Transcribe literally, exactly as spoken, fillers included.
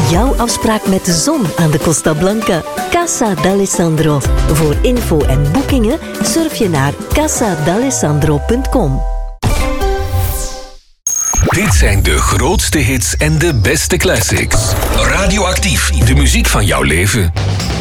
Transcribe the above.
jouw afspraak met de zon aan de Costa Blanca. Casa d'Alessandro. Voor info en boekingen surf je naar casa d'alessandro punt com. Dit zijn de grootste hits en de beste classics. Radioactief, de muziek van jouw leven.